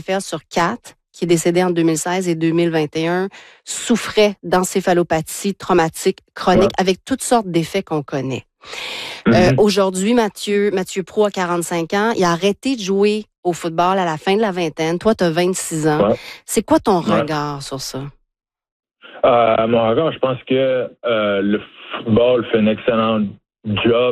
NFL sur 4, qui est décédé en 2016 et 2021, souffrait d'encéphalopathie traumatique chronique avec toutes sortes d'effets qu'on connaît. Aujourd'hui, Mathieu Pro a 45 ans. Il a arrêté de jouer au football à la fin de la vingtaine. Toi, tu as 26 ans. C'est quoi ton regard sur ça? Mon regard, je pense que le football fait un excellent job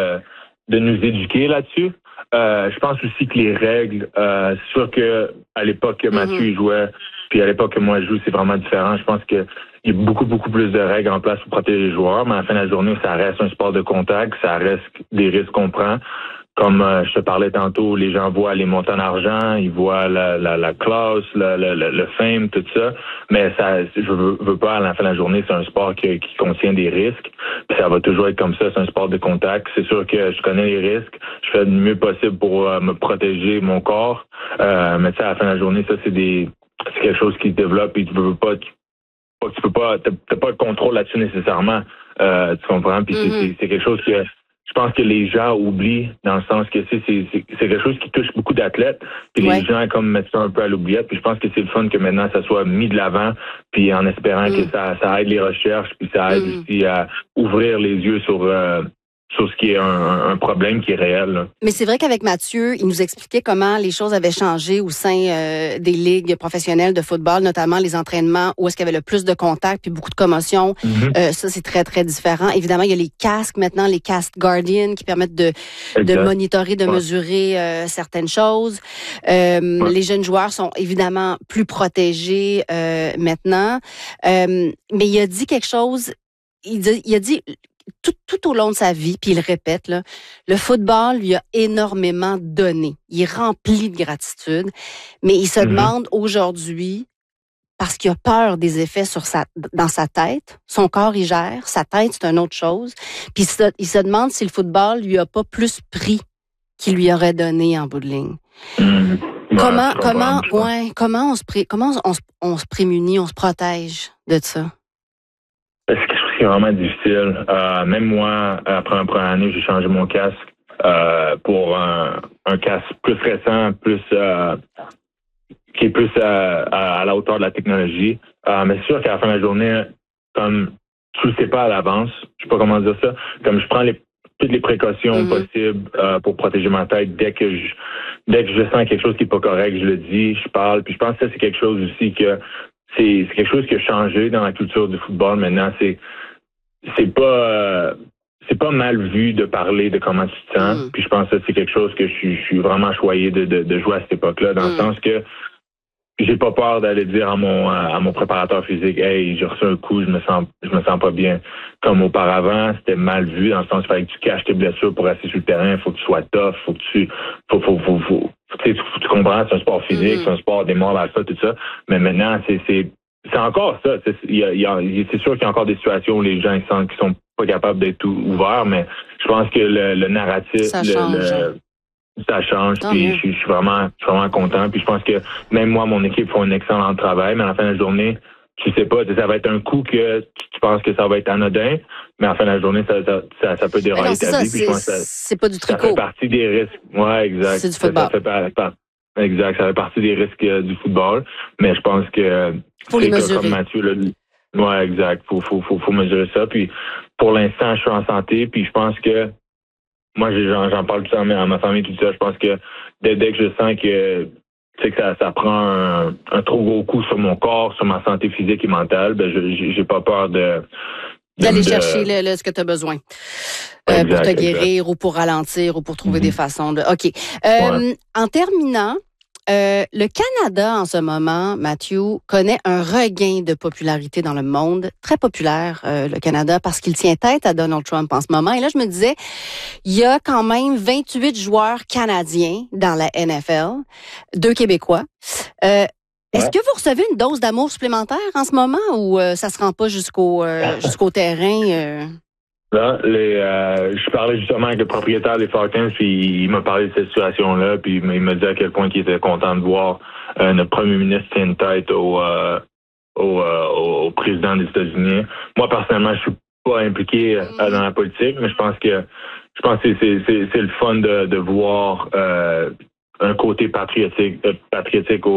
de nous éduquer là-dessus. Je pense aussi que les règles, c'est sûr que à l'époque que Mathieu jouait, puis à l'époque que moi je joue, c'est vraiment différent. Je pense qu'il y a beaucoup plus de règles en place pour protéger les joueurs, mais à la fin de la journée, ça reste un sport de contact, ça reste des risques qu'on prend. Comme je te parlais tantôt, les gens voient les montants d'argent, ils voient la classe, le fame, tout ça. Mais ça, je veux pas, à la fin de la journée, c'est un sport qui contient des risques. Puis ça va toujours être comme ça, c'est un sport de contact. C'est sûr que je connais les risques. Je fais le mieux possible pour me protéger mon corps. Mais tu sais, à la fin de la journée, ça, c'est quelque chose qui se développe et tu peux pas, t'as pas de contrôle là-dessus nécessairement. Tu comprends? Puis c'est quelque chose que je pense que les gens oublient, dans le sens que c'est quelque chose qui touche beaucoup d'athlètes, puis les gens comme mettent ça un peu à l'oubliette, puis je pense que c'est le fun que maintenant ça soit mis de l'avant, puis en espérant que ça aide les recherches, puis ça aide aussi à ouvrir les yeux sur ce qui est un problème qui est réel. Là. Mais c'est vrai qu'avec Mathieu, il nous expliquait comment les choses avaient changé au sein des ligues professionnelles de football, notamment les entraînements où est-ce qu'il y avait le plus de contacts puis beaucoup de commotion. Ça, c'est très, très différent. Évidemment, il y a les casques maintenant, les casques Guardian qui permettent de monitorer, de mesurer certaines choses. Les jeunes joueurs sont évidemment plus protégés maintenant. Mais il a dit quelque chose, il a dit tout au long de sa vie, puis il le répète, là, le football lui a énormément donné. Il est rempli de gratitude, mais il se demande aujourd'hui, parce qu'il a peur des effets dans sa tête, son corps y gère, sa tête c'est une autre chose, puis il se demande si le football lui a pas plus pris qu'il lui aurait donné en bout de ligne. Comment on se prémunit, on se protège de ça? C'est vraiment difficile. Même moi, après la première année, j'ai changé mon casque pour un casque plus récent, qui est plus à la hauteur de la technologie. Mais c'est sûr qu'à la fin de la journée, comme tu le sais pas à l'avance, je sais pas comment dire ça, comme je prends toutes les précautions possibles pour protéger ma tête. Dès que je sens quelque chose qui est pas correct, je le dis, je parle. Puis je pense que ça, c'est quelque chose aussi que c'est quelque chose qui a changé dans la culture du football. Maintenant, c'est pas mal vu de parler de comment tu te sens. Puis je pense que c'est quelque chose que je suis vraiment choyé de jouer à cette époque-là, dans le sens que j'ai pas peur d'aller dire à mon préparateur physique, hey, j'ai reçu un coup, je me sens pas bien. Comme auparavant, c'était mal vu, dans le sens qu'il fallait que tu caches tes blessures pour rester sur le terrain, il faut que tu sois tough, tu comprends, c'est un sport physique, c'est un sport des morts à ça, tout ça. Mais maintenant, c'est encore ça. C'est sûr qu'il y a encore des situations où les gens ils sentent qu'ils sont pas capables d'être ouverts, mais je pense que le narratif, ça change. Puis je suis vraiment content. Puis je pense que même moi, mon équipe font un excellent travail, mais à la fin de la journée, tu sais pas, ça va être un coup que tu penses que ça va être anodin, mais à la fin de la journée, ça peut dérailler ta vie. Puis je pense que c'est pas du tricot. Ça fait partie des risques. Ouais, exact. C'est du football. Exact, ça fait partie des risques du football, mais je pense que faut les mesurer. Comme Mathieu ouais, exact. Faut mesurer ça. Puis pour l'instant, je suis en santé, puis je pense que moi j'en parle tout le temps à ma famille, tout ça. Je pense que dès que je sens que ça prend un trop gros coup sur mon corps, sur ma santé physique et mentale, ben j'ai pas peur d'aller chercher ce que tu as besoin. Pour te guérir ou pour ralentir ou pour trouver des façons de... OK. En terminant, le Canada, en ce moment, Mathieu, connaît un regain de popularité dans le monde. Très populaire, le Canada, parce qu'il tient tête à Donald Trump en ce moment. Et là, je me disais, il y a quand même 28 joueurs canadiens dans la NFL, 2 Québécois. Est-ce que vous recevez une dose d'amour supplémentaire en ce moment ou ça se rend pas jusqu'au terrain? Là, je parlais justement avec le propriétaire des Falcons, puis il m'a parlé de cette situation-là, puis il m'a dit à quel point il était content de voir notre premier ministre tenir une tête au président des États-Unis. Moi, personnellement, je suis pas impliqué dans la politique, mais je pense que c'est le fun de voir un côté patriotique